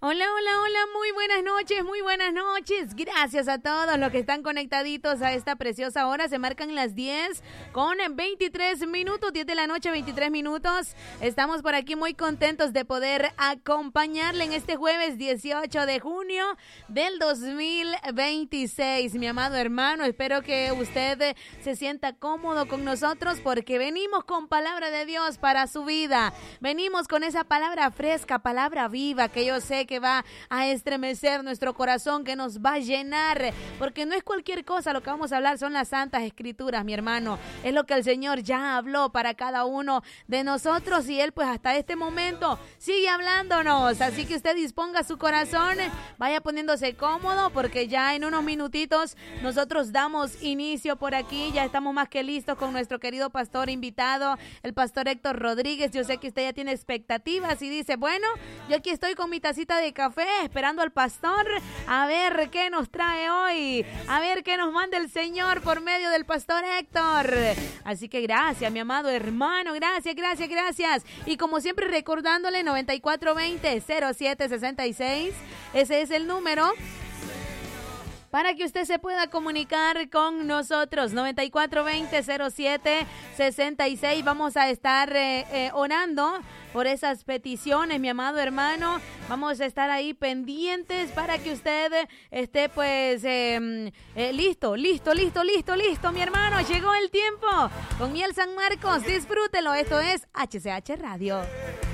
Hola, hola, hola, muy buenas noches, muy buenas noches. Gracias a todos los que están conectaditos a esta preciosa hora. Se marcan las 10 con 23 minutos, 10 de la noche, 23 minutos. Estamos por aquí muy contentos de poder acompañarle en este jueves 18 de junio del 2026. Mi amado hermano, espero que usted se sienta cómodo con nosotros porque venimos con palabra de Dios para su vida. Venimos con esa palabra fresca, palabra viva que yo sé que va a estremecer nuestro corazón, que nos va a llenar, porque no es cualquier cosa lo que vamos a hablar, son las santas escrituras, mi hermano. Es lo que el Señor ya habló para cada uno de nosotros y Él pues hasta este momento sigue hablándonos. Así que usted disponga su corazón, vaya poniéndose cómodo porque ya en unos minutitos nosotros damos inicio por aquí. Ya estamos más que listos con nuestro querido pastor invitado, el pastor Héctor Rodríguez. Yo sé que usted ya tiene expectativas y dice, bueno, yo aquí estoy con mi tacita de café esperando al pastor a ver qué nos trae hoy, a ver qué nos manda el Señor por medio del pastor Héctor. Así que gracias, mi amado hermano, gracias. Y como siempre recordándole 9420-0766, ese es el número para que usted se pueda comunicar con nosotros. 9420-0766. Vamos a estar orando por esas peticiones, mi amado hermano. Vamos a estar ahí pendientes para que usted esté pues listo, mi hermano. Llegó el tiempo con Miel San Marcos. Disfrútelo. Esto es HCH Radio.